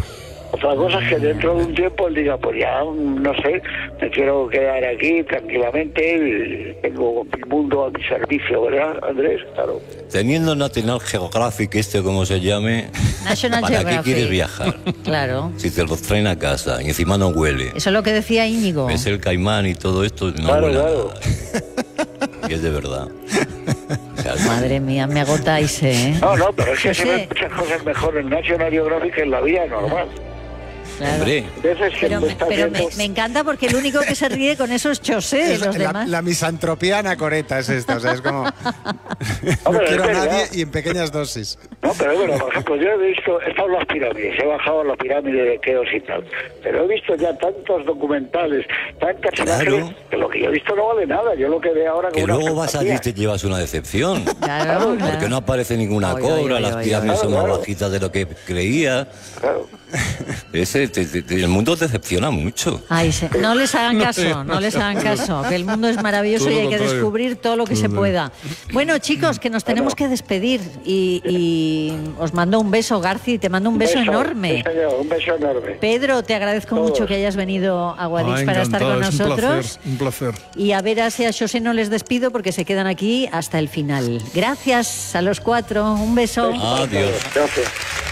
Otra cosa es que dentro de un tiempo él diga, pues ya, no sé, me quiero quedar aquí tranquilamente y tengo mi mundo a mi servicio, ¿verdad, Andrés? Claro. Teniendo National Geographic, este como se llame, National ¿para Geographic. qué quieres viajar? Claro. Si te los traen a casa y encima no huele. Eso es lo que decía Íñigo. Ves el caimán y todo esto, no Claro, huele claro. nada. Y es de verdad. O sea, Madre mía, me agotáis, ¿eh? No, no, pero es que se Sí. ven muchas cosas mejor en National Geographic que en la vida normal. Claro. Hombre, Entonces, que Pero, me me, está pero me, viendo- me encanta porque el único que se ríe con eso es Chosé, Es los la, demás. la misantropía anacoreta es esta, o sea, es como... no Hombre, quiero a es verdad. nadie y en pequeñas dosis. No, pero bueno, por ejemplo, yo he visto, he estado en las pirámides, he bajado a la pirámide de Keops y tal, pero he visto ya tantos documentales, tantas Claro. imágenes, que lo que yo he visto no vale nada. Yo lo que veo ahora que como una luego vas allí y fantasía. te llevas una decepción. Claro, Porque claro. no aparece ninguna Oy, cobra, oy, las oy, pirámides oy. son más Claro, claro. bajitas de lo que creía. Claro. Ese, te- te- te- el mundo te decepciona mucho. Ay, se- no les hagan caso, no les hagan caso, que el mundo es maravilloso Todo y lo hay que contrario. descubrir todo lo que se pueda. Bueno, chicos, que nos tenemos que despedir y, y os mando un beso, Garci, te mando un beso, enorme. Sí, señor, un beso enorme. Pedro, te agradezco Todos. mucho que hayas venido a Guadix Ah, para estar con encantado, es un nosotros. placer, un placer. Y a ver, a si a José no les despido porque se quedan aquí hasta el final. Gracias a los cuatro, un beso. Adiós. Gracias.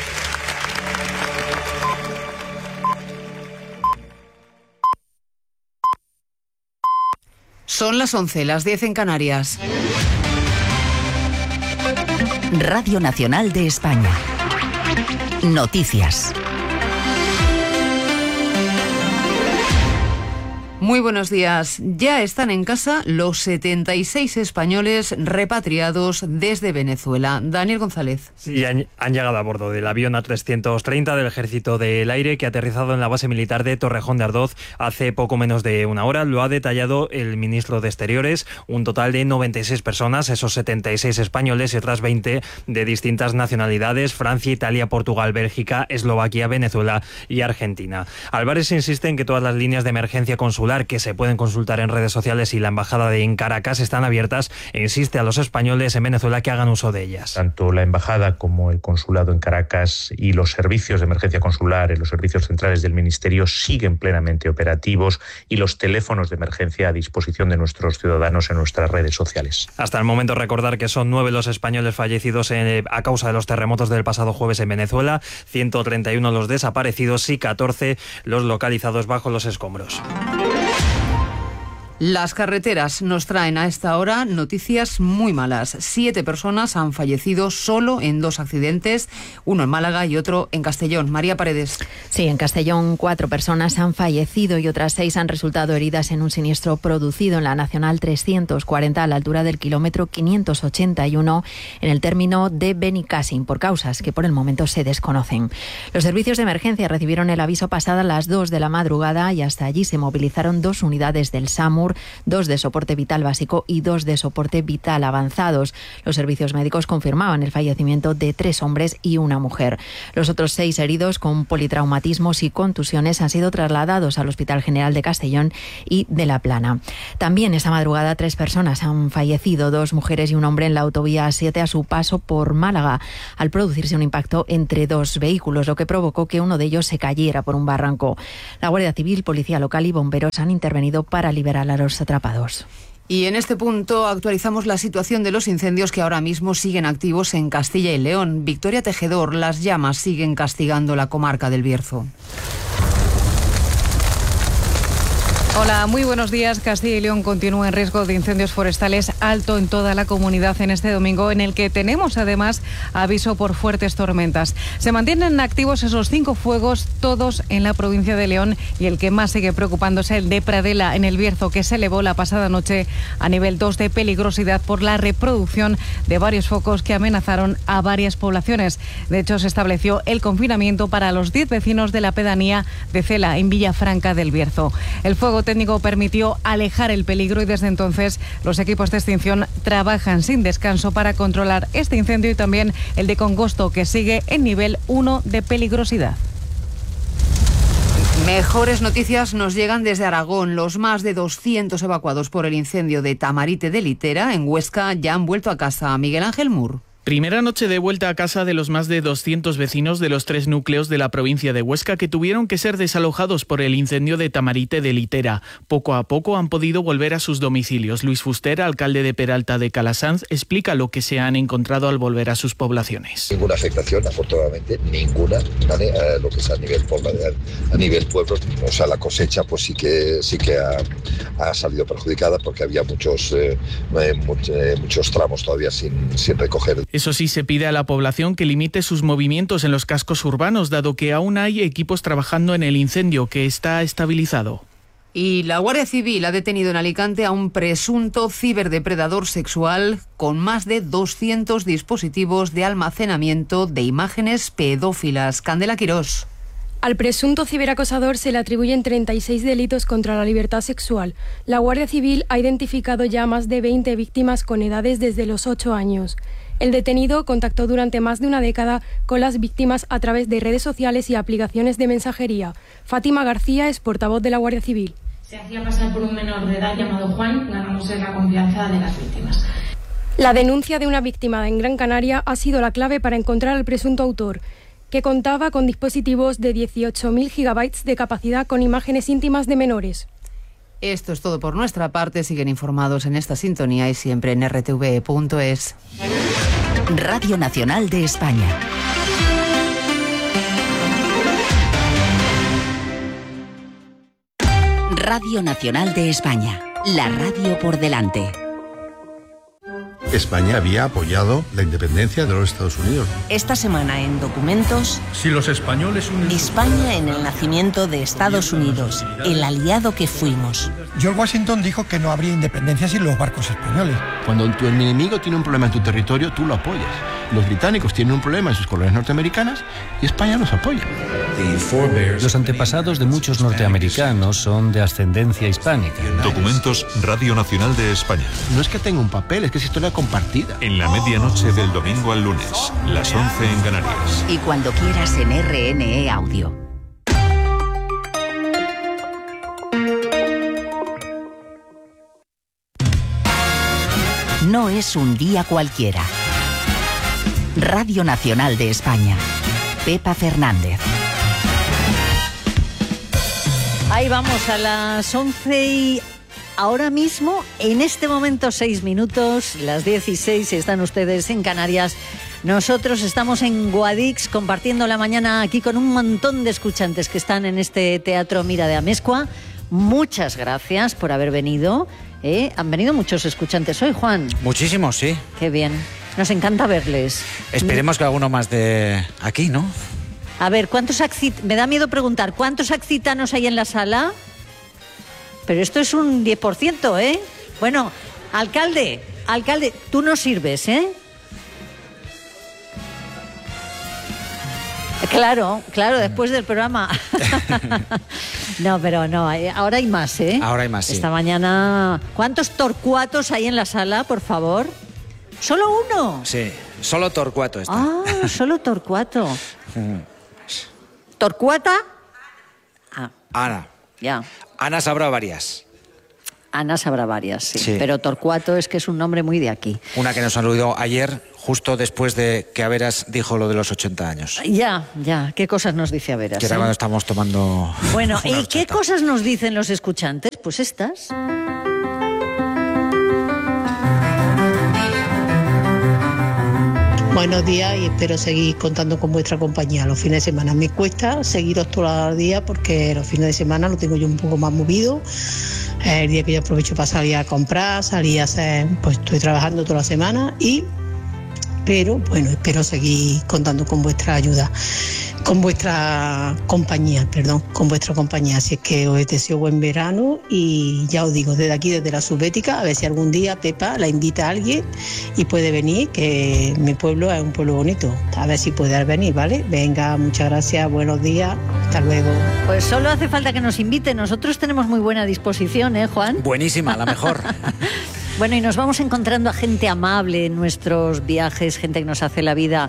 Son las once, las diez en Canarias. Radio Nacional de España. Noticias. Muy buenos días. Ya están en casa los setenta y seis españoles repatriados desde Venezuela. Daniel González. Sí, han, han llegado a bordo del avión A trescientos treinta del Ejército del Aire que ha aterrizado en la base militar de Torrejón de Ardoz hace poco menos de una hora. Lo ha detallado el ministro de Exteriores. Un total de noventa y seis personas, esos setenta y seis españoles y otras veinte de distintas nacionalidades: Francia, Italia, Portugal, Bélgica, Eslovaquia, Venezuela y Argentina. Álvarez insiste en que todas las líneas de emergencia consular que se pueden consultar en redes sociales y la embajada de en Caracas están abiertas e insiste a los españoles en Venezuela que hagan uso de ellas. Tanto la embajada como el consulado en Caracas y los servicios de emergencia consular y los servicios centrales del ministerio siguen plenamente operativos y los teléfonos de emergencia a disposición de nuestros ciudadanos en nuestras redes sociales. Hasta el momento recordar que son nueve los españoles fallecidos en, a causa de los terremotos del pasado jueves en Venezuela, ciento treinta y uno los desaparecidos y catorce los localizados bajo los escombros. Las carreteras nos traen a esta hora noticias muy malas. Siete personas han fallecido solo en dos accidentes, uno en Málaga y otro en Castellón. María Paredes. Sí, en Castellón cuatro personas han fallecido y otras seis han resultado heridas en un siniestro producido en la Nacional trescientos cuarenta a la altura del kilómetro quinientos ochenta y uno en el término de Benicàssim, por causas que por el momento se desconocen. Los servicios de emergencia recibieron el aviso pasada las dos de la madrugada y hasta allí se movilizaron dos unidades del SAMUR, dos de soporte vital básico y dos de soporte vital avanzados. Los servicios médicos confirmaban el fallecimiento de tres hombres y una mujer. Los otros seis heridos con politraumatismos y contusiones han sido trasladados al Hospital General de Castellón y de La Plana. También esta madrugada tres personas han fallecido, dos mujeres y un hombre en la autovía A siete a su paso por Málaga, al producirse un impacto entre dos vehículos, lo que provocó que uno de ellos se cayera por un barranco. La Guardia Civil, Policía Local y bomberos han intervenido para liberar a los atrapados. Y en este punto actualizamos la situación de los incendios que ahora mismo siguen activos en Castilla y León. Victoria Tejedor, las llamas siguen castigando la comarca del Bierzo. Hola, muy buenos días. Castilla y León continúa en riesgo de incendios forestales alto en toda la comunidad en este domingo, en el que tenemos además aviso por fuertes tormentas. Se mantienen activos esos cinco fuegos, todos en la provincia de León, y el que más sigue preocupando es el de Pradela, en el Bierzo, que se elevó la pasada noche a nivel dos de peligrosidad por la reproducción de varios focos que amenazaron a varias poblaciones. De hecho, se estableció el confinamiento para los diez vecinos de la pedanía de Cela, en Villafranca del Bierzo. El fuego técnico permitió alejar el peligro y desde entonces los equipos de extinción trabajan sin descanso para controlar este incendio y también el de Congosto, que sigue en nivel uno de peligrosidad. Mejores noticias nos llegan desde Aragón. Los más de doscientos evacuados por el incendio de Tamarite de Litera, en Huesca, ya han vuelto a casa. Miguel Ángel Mur. Primera noche de vuelta a casa de los más de doscientos vecinos de los tres núcleos de la provincia de Huesca que tuvieron que ser desalojados por el incendio de Tamarite de Litera. Poco a poco han podido volver a sus domicilios. Luis Fuster, alcalde de Peralta de Calasanz, explica lo que se han encontrado al volver a sus poblaciones. Ninguna afectación, afortunadamente, ninguna, ¿vale? Eh, lo que es a nivel poblacional, a nivel pueblo. O sea, la cosecha pues sí que sí que ha, ha salido perjudicada porque había muchos, eh, much, eh, muchos tramos todavía sin, sin recoger. Eso sí, se pide a la población que limite sus movimientos en los cascos urbanos, dado que aún hay equipos trabajando en el incendio, que está estabilizado. Y la Guardia Civil ha detenido en Alicante a un presunto ciberdepredador sexual con más de doscientos dispositivos de almacenamiento de imágenes pedófilas. Candela Quirós. Al presunto ciberacosador se le atribuyen treinta y seis delitos contra la libertad sexual. La Guardia Civil ha identificado ya más de veinte víctimas con edades desde los ocho años. El detenido contactó durante más de una década con las víctimas a través de redes sociales y aplicaciones de mensajería. Fátima García es portavoz de la Guardia Civil. Se hacía pasar por un menor de edad llamado Juan, ganándose la confianza de las víctimas. La denuncia de una víctima en Gran Canaria ha sido la clave para encontrar al presunto autor, que contaba con dispositivos de dieciocho mil gigabytes de capacidad con imágenes íntimas de menores. Esto es todo por nuestra parte. Siguen informados en esta sintonía y siempre en r t v punto es. Radio Nacional de España. Radio Nacional de España. La radio por delante. España había apoyado la independencia de los Estados Unidos. Esta semana en Documentos, si los españoles unen España en el nacimiento de Estados Unidos, el aliado que fuimos. George Washington dijo que no habría independencia sin los barcos españoles. Cuando tu enemigo tiene un problema en tu territorio, tú lo apoyas. Los británicos tienen un problema en sus colonias norteamericanas y España los apoya. Los antepasados de muchos norteamericanos son de ascendencia hispánica. Documentos Radio Nacional de España. No es que tenga un papel, es que es historia compartida. En la medianoche del domingo al lunes, las once en Canarias. Y cuando quieras en R N E Audio. No es un día cualquiera. Radio Nacional de España. Pepa Fernández. Ahí vamos a las once y ahora mismo, en este momento, seis minutos, las dieciséis, si están ustedes en Canarias. Nosotros estamos en Guadix compartiendo la mañana aquí con un montón de escuchantes que están en este Teatro Mira de Amezcua. Muchas gracias por haber venido. ¿Eh? Han venido muchos escuchantes hoy, Juan. Muchísimos, sí. Qué bien. Nos encanta verles. Esperemos que alguno más de aquí, ¿no? A ver, ¿cuántos accit- me da miedo preguntar, ¿cuántos accitanos hay en la sala? Pero esto es un diez por ciento, ¿eh? Bueno, alcalde, alcalde, tú no sirves, ¿eh? Claro, claro, después del programa. No, pero no, ahora hay más, ¿eh? Ahora hay más, sí. Esta mañana... ¿Cuántos torcuatos hay en la sala, por favor? ¿Solo uno? Sí, solo Torcuato está. Ah, solo Torcuato. ¿Torcuata? Ah. Ana. Ya. Ana sabrá varias. Ana sabrá varias, sí. Sí. Pero Torcuato es que es un nombre muy de aquí. Una que nos saludó ayer, justo después de que Averas dijo lo de los ochenta años. Ya, ya. ¿Qué cosas nos dice Averas? Que era eh? cuando estamos tomando... Bueno, ¿y qué cosas nos dicen los escuchantes? Pues estas... Buenos días y espero seguir contando con vuestra compañía los fines de semana. Me cuesta seguiros todos los días porque los fines de semana lo tengo yo un poco más movido. El día que yo aprovecho para salir a comprar, salir a hacer, pues estoy trabajando toda la semana y, pero bueno, espero seguir contando con vuestra ayuda, con vuestra compañía, perdón, con vuestra compañía. Así es que os deseo buen verano y ya os digo, desde aquí, desde la Subbética, a ver si algún día Pepa la invita a alguien y puede venir, que mi pueblo es un pueblo bonito. A ver si puede venir, ¿vale? Venga, muchas gracias, buenos días, hasta luego. Pues solo hace falta que nos invite. Nosotros tenemos muy buena disposición, ¿eh, Juan? Buenísima, la mejor. Bueno, y nos vamos encontrando a gente amable en nuestros viajes, gente que nos hace la vida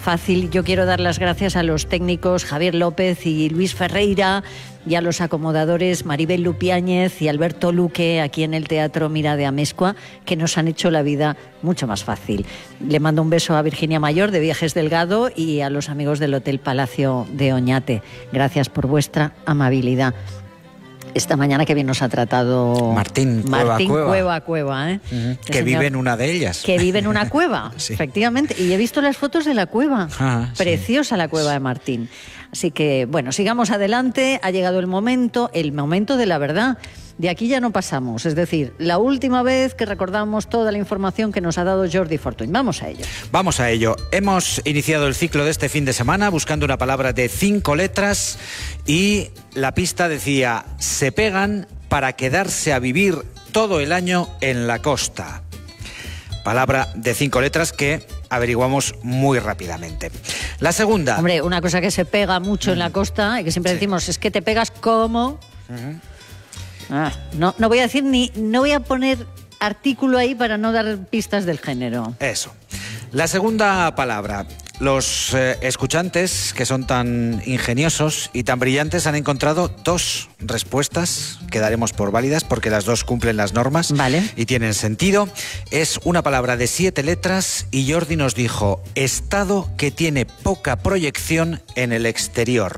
fácil. Yo quiero dar las gracias a los técnicos Javier López y Luis Ferreira y a los acomodadores Maribel Lupiáñez y Alberto Luque aquí en el Teatro Mira de Amezcua, que nos han hecho la vida mucho más fácil. Le mando un beso a Virginia Mayor de Viajes Delgado y a los amigos del Hotel Palacio de Oñate. Gracias por vuestra amabilidad. Esta mañana que bien nos ha tratado Martín Cueva Martín Cueva, Cueva, Cueva ¿eh? Uh-huh. Que señor, vive en una de ellas. Que vive en una cueva, sí. Efectivamente. Y he visto las fotos de la cueva. Ah, Preciosa sí. La cueva de Martín. Así que, bueno, sigamos adelante. Ha llegado el momento, el momento de la verdad. De aquí ya no pasamos. Es decir, la última vez que recordamos toda la información que nos ha dado Jordi Fortuny. Vamos a ello. Vamos a ello. Hemos iniciado el ciclo de este fin de semana buscando una palabra de cinco letras y la pista decía: se pegan para quedarse a vivir todo el año en la costa. Palabra de cinco letras que averiguamos muy rápidamente. La segunda. Hombre, una cosa que se pega mucho uh-huh. en la costa y que siempre sí. decimos es que te pegas como... Uh-huh. Ah, no, no voy a decir ni... No voy a poner artículo ahí para no dar pistas del género. Eso. La segunda palabra. Los eh, escuchantes, que son tan ingeniosos y tan brillantes, han encontrado dos respuestas que daremos por válidas porque las dos cumplen las normas vale. y tienen sentido. Es una palabra de siete letras y Jordi nos dijo: estado que tiene poca proyección en el exterior.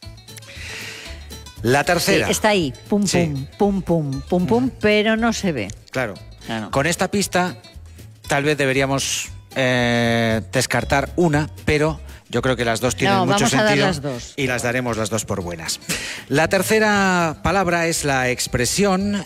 La tercera. Sí, está ahí, pum, sí. pum, pum, pum, pum, pum, pero no se ve. Claro. claro. Con esta pista tal vez deberíamos... Eh, descartar una, pero yo creo que las dos tienen no, mucho vamos sentido a dar las dos. Y las daremos las dos por buenas. La tercera palabra es la expresión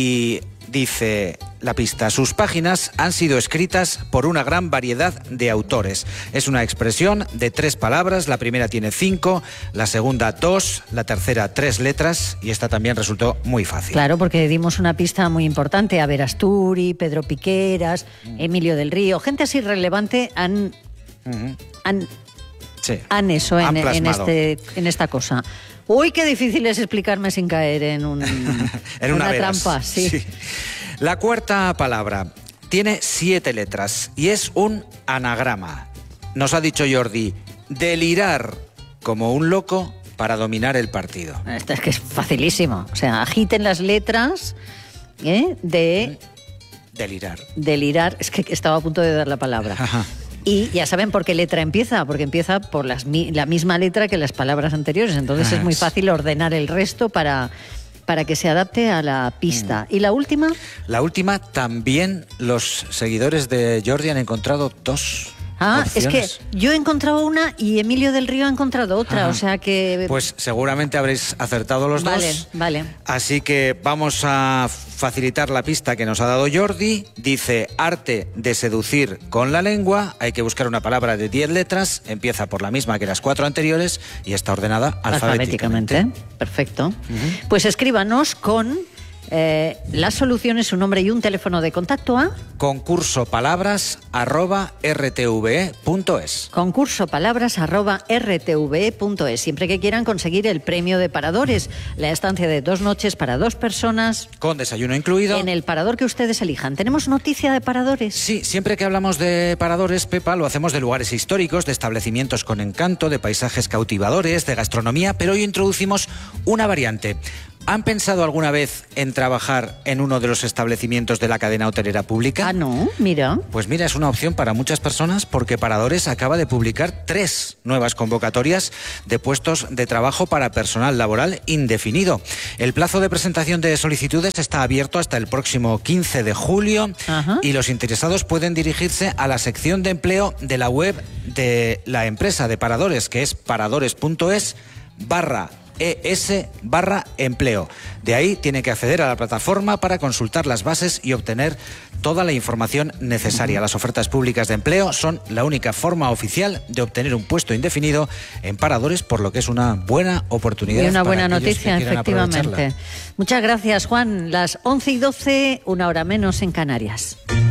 y dice la pista: sus páginas han sido escritas por una gran variedad de autores. Es una expresión de tres palabras, la primera tiene cinco, la segunda dos, la tercera tres letras y esta también resultó muy fácil. Claro, porque dimos una pista muy importante. Aver Asturi, Pedro Piqueras, mm. Emilio del Río, gente así relevante han... Mm-hmm. han Sí. Han eso en, en, este, en esta cosa. Uy, qué difícil es explicarme sin caer en, un, en una, una veras. trampa. Sí. Sí. La cuarta palabra tiene siete letras y es un anagrama. Nos ha dicho Jordi: delirar como un loco para dominar el partido. Esto es que es facilísimo. O sea, agiten las letras ¿eh? de... Delirar. Delirar. Es que estaba a punto de dar la palabra. Ajá. Y ya saben por qué letra empieza, porque empieza por las, la misma letra que las palabras anteriores. Entonces ah, es muy fácil ordenar el resto para, para que se adapte a la pista. Mm. ¿Y la última? La última también los seguidores de Jordi han encontrado dos. Ah, opciones. Es que yo he encontrado una y Emilio del Río ha encontrado otra, Ajá. o sea que... Pues seguramente habréis acertado los vale, dos. Vale, vale. Así que vamos a facilitar la pista que nos ha dado Jordi. Dice: arte de seducir con la lengua. Hay que buscar una palabra de diez letras. Empieza por la misma que las cuatro anteriores y está ordenada alfabéticamente. alfabéticamente. Perfecto. Uh-huh. Pues escríbanos con... Eh, las soluciones, su nombre y un teléfono de contacto a concurso palabras arroba r t v e punto es. concurso palabras arroba r t v e punto es. Siempre que quieran conseguir el premio de Paradores, la estancia de dos noches para dos personas con desayuno incluido en el parador que ustedes elijan. ¿Tenemos noticia de Paradores? Sí, siempre que hablamos de Paradores, Pepa, lo hacemos de lugares históricos, de establecimientos con encanto, de paisajes cautivadores, de gastronomía, pero hoy introducimos una variante. ¿Han pensado alguna vez en trabajar en uno de los establecimientos de la cadena hotelera pública? Ah, no, mira. Pues mira, es una opción para muchas personas porque Paradores acaba de publicar tres nuevas convocatorias de puestos de trabajo para personal laboral indefinido. El plazo de presentación de solicitudes está abierto hasta el próximo quince de julio. Ajá. Y los interesados pueden dirigirse a la sección de empleo de la web de la empresa de Paradores, que es paradores punto es barra es barra empleo. De ahí tiene que acceder a la plataforma para consultar las bases y obtener toda la información necesaria. Las ofertas públicas de empleo son la única forma oficial de obtener un puesto indefinido en Paradores, por lo que es una buena oportunidad. Y una buena para noticia, efectivamente. Muchas gracias, Juan. Las once y doce, una hora menos en Canarias.